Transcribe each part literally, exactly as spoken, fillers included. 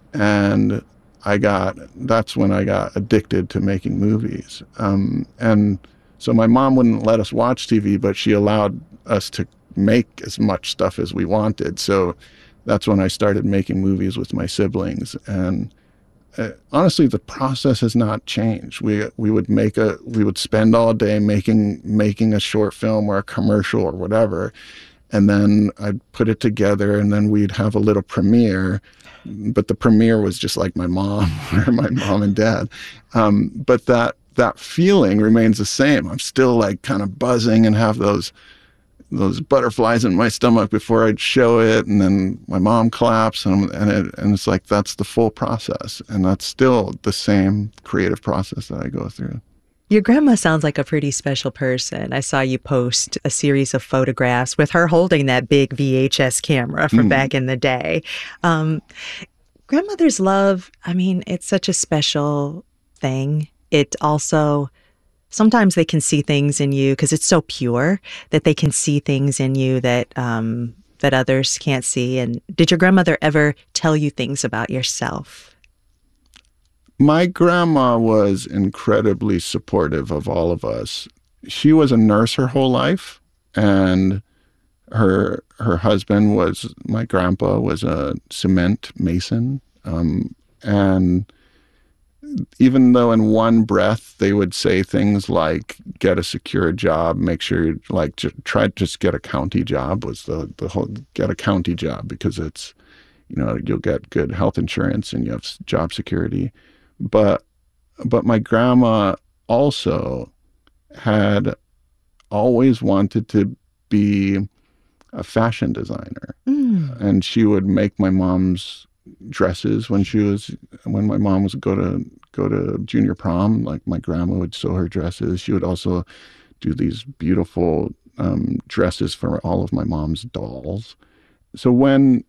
And I got, that's when I got addicted to making movies. Um, and so my mom wouldn't let us watch T V, but she allowed us to make as much stuff as we wanted. So that's when I started making movies with my siblings. And uh, honestly, the process has not changed. We we would make a we would spend all day making making a short film or a commercial or whatever, and then I'd put it together, and then we'd have a little premiere. But the premiere was just like my mom or my mom and dad. Um, but that that feeling remains the same. I'm still like kind of buzzing and have those those butterflies in my stomach before I'd show it, and then my mom claps, and and, it, and it's like that's the full process, and that's still the same creative process that I go through. Your grandma sounds like a pretty special person. I saw you post a series of photographs with her holding that big V H S camera from mm. back in the day. Um, grandmother's love, I mean, it's such a special thing. It also, sometimes they can see things in you because it's so pure that they can see things in you that um, that others can't see. And did your grandmother ever tell you things about yourself? My grandma was incredibly supportive of all of us. She was a nurse her whole life, and her her husband was, my grandpa was a cement mason. Um, and even though in one breath they would say things like, get a secure job, make sure you like j- try to just get a county job was the, the whole, get a county job because it's, you know, you'll get good health insurance and you have job security. But, but my grandma also had always wanted to be a fashion designer. Mm. And she would make my mom's dresses when she was, when my mom was go to, go to junior prom, like my grandma would sew her dresses. She would also do these beautiful um, dresses for all of my mom's dolls. So when,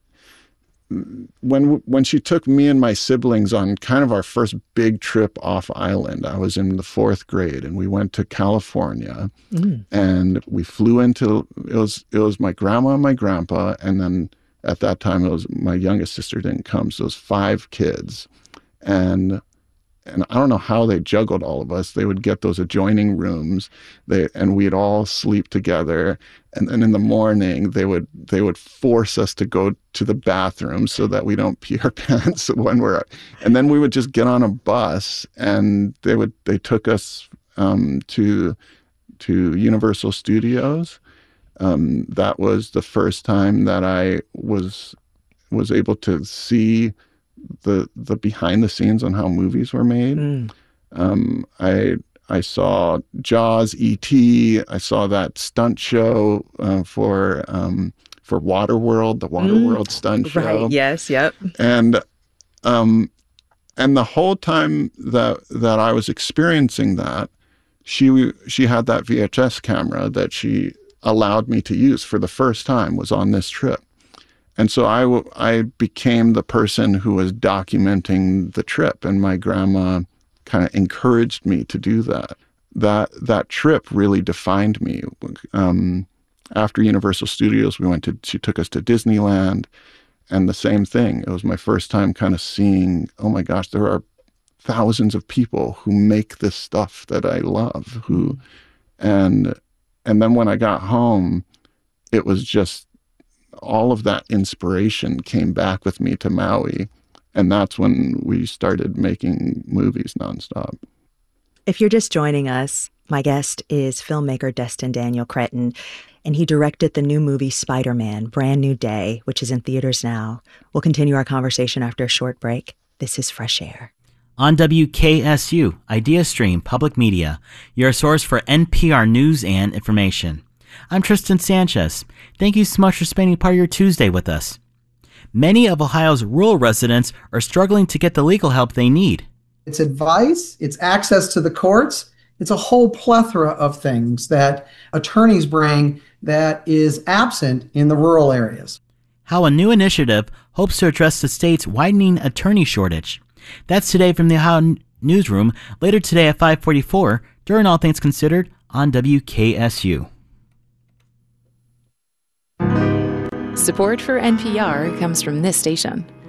When when she took me and my siblings on kind of our first big trip off island, I was in the fourth grade, and we went to California, mm. and we flew into, it was it was my grandma and my grandpa, and then at that time it was my youngest sister didn't come, so it was five kids, and and I don't know how they juggled all of us. They would get those adjoining rooms, they and we'd all sleep together. And then in the morning, they would they would force us to go to the bathroom so that we don't pee our pants when we're. And then we would just get on a bus, and they would they took us um, to to Universal Studios. Um, that was the first time that I was was able to see the the behind the scenes on how movies were made. Mm. Um, I I saw Jaws, E T I saw that stunt show uh, for um, for Waterworld, the Waterworld mm. stunt show. Right. Yes. Yep. And um, and the whole time that that I was experiencing that, she she had that V H S camera that she allowed me to use for the first time was on this trip. And so I, w- I became the person who was documenting the trip, and my grandma kind of encouraged me to do that. That that trip really defined me. Um, after Universal Studios, we went to, she took us to Disneyland, and the same thing. It was my first time kind of seeing, oh my gosh, there are thousands of people who make this stuff that I love. Who, and and then when I got home, it was just, all of that inspiration came back with me to Maui. And that's when we started making movies nonstop. If you're just joining us, my guest is filmmaker Destin Daniel Cretton, and he directed the new movie Spider-Man, Brand New Day, which is in theaters now. We'll continue our conversation after a short break. This is Fresh Air. On W K S U, IdeaStream Public Media, your source for N P R news and information. I'm Tristan Sanchez. Thank you so much for spending part of your Tuesday with us. Many of Ohio's rural residents are struggling to get the legal help they need. It's advice, it's access to the courts, it's a whole plethora of things that attorneys bring that is absent in the rural areas. How a new initiative hopes to address the state's widening attorney shortage. That's today from the Ohio Newsroom, later today at five forty-four during All Things Considered on W K S U. Support for N P R comes from this station.